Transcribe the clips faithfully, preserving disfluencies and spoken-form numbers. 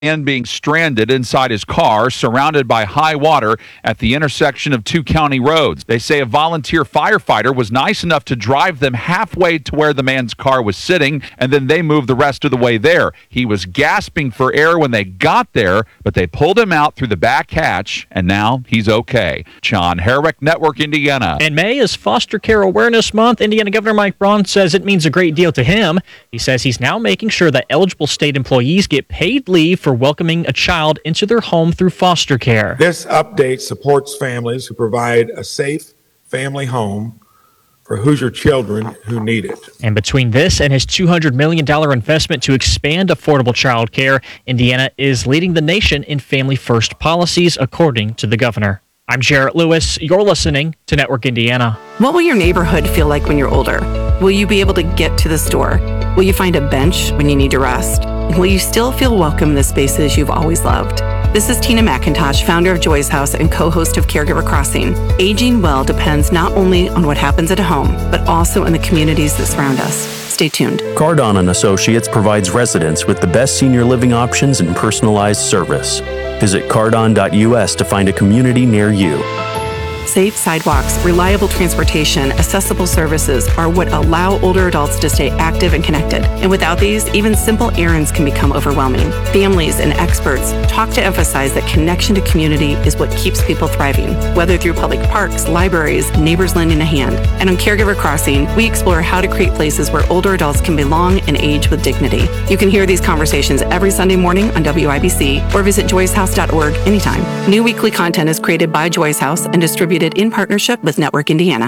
And being stranded inside his car, surrounded by high water at the intersection of two county roads. They say a volunteer firefighter was nice enough to drive them halfway to where the man's car was sitting, and then they moved the rest of the way there. He was gasping for air when they got there, but they pulled him out through the back hatch, and now he's okay. John Herrick, Network Indiana. And May is Foster Care Awareness Month. Indiana Governor Mike Braun says it means a great deal to him. He says he's now making sure that eligible state employees get paid leave for welcoming a child into their home through foster care. This update supports families who provide a safe family home for Hoosier children who need it. And between this and his two hundred million dollars investment to expand affordable child care, Indiana is leading the nation in family-first policies, according to the governor. I'm Jarrett Lewis. You're listening to Network Indiana. What will your neighborhood feel like when you're older? Will you be able to get to the store? Will you find a bench when you need to rest? Will you still feel welcome in the spaces you've always loved? This is Tina McIntosh, founder of Joy's House and co-host of Caregiver Crossing. Aging well depends not only on what happens at home, but also in the communities that surround us. Stay tuned. Cardon and Associates provides residents with the best senior living options and personalized service. Visit cardon dot U S to find a community near you. Safe sidewalks, reliable transportation, accessible services are what allow older adults to stay active and connected. And without these, even simple errands can become overwhelming. Families and experts talk to emphasize that connection to community is what keeps people thriving, whether through public parks, libraries, neighbors lending a hand. And on Caregiver Crossing, we explore how to create places where older adults can belong and age with dignity. You can hear these conversations every Sunday morning on W I B C or visit joyce house dot org anytime. New weekly content is created by Joy's House and distributed in partnership with Network Indiana.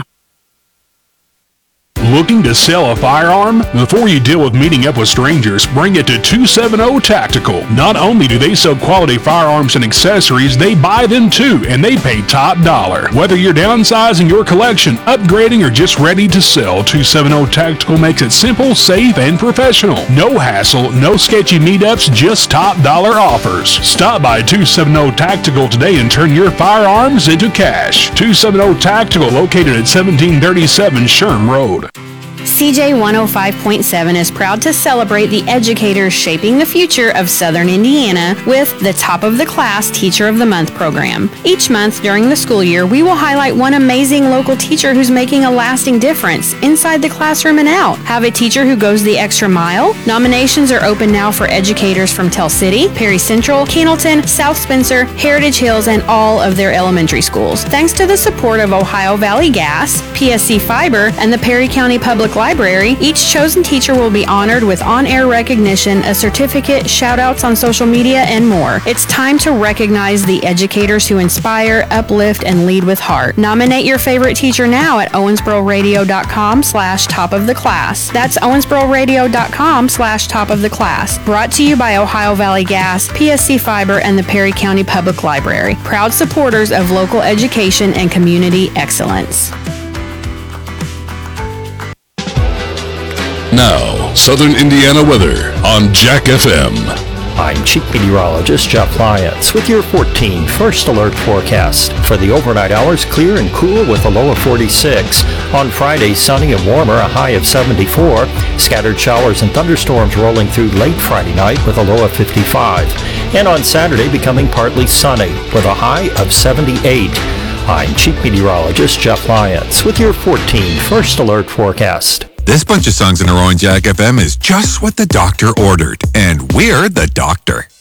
Looking to sell a firearm? Before you deal with meeting up with strangers, bring it to two seventy Tactical. Not only do they sell quality firearms and accessories, they buy them too, and they pay top dollar. Whether you're downsizing your collection, upgrading, or just ready to sell, two seventy Tactical makes it simple, safe, and professional. No hassle, no sketchy meetups, just top dollar offers. Stop by two seventy Tactical today and turn your firearms into cash. two seventy Tactical, located at seventeen thirty-seven Sherm Road. C J one oh five point seven is proud to celebrate the educators shaping the future of Southern Indiana with the Top of the Class Teacher of the Month program. Each month during the school year, we will highlight one amazing local teacher who's making a lasting difference inside the classroom and out. Have a teacher who goes the extra mile? Nominations are open now for educators from Tell City, Perry Central, Cannleton, South Spencer, Heritage Hills, and all of their elementary schools. Thanks to the support of Ohio Valley Gas, P S C Fiber, and the Perry County Public Library, each chosen teacher will be honored with on-air recognition, a certificate, shout-outs on social media, and more. It's time to recognize the educators who inspire, uplift, and lead with heart. Nominate your favorite teacher now at owensboro radio dot com slash top of the class. That's owensboro radio dot com slash top of the class. Brought to you by Ohio Valley Gas, P S C Fiber, and the Perry County Public Library. Proud supporters of local education and community excellence. Now, Southern Indiana weather on Jack F M. I'm Chief Meteorologist Jeff Lyons with your fourteen First Alert forecast. For the overnight hours, clear and cool with a low of forty-six. On Friday, sunny and warmer, a high of seventy-four. Scattered showers and thunderstorms rolling through late Friday night with a low of fifty-five. And on Saturday, becoming partly sunny with a high of seventy-eight. I'm Chief Meteorologist Jeff Lyons with your fourteen First Alert forecast. This bunch of songs in a row on Jack F M is just what the doctor ordered, and we're the doctor.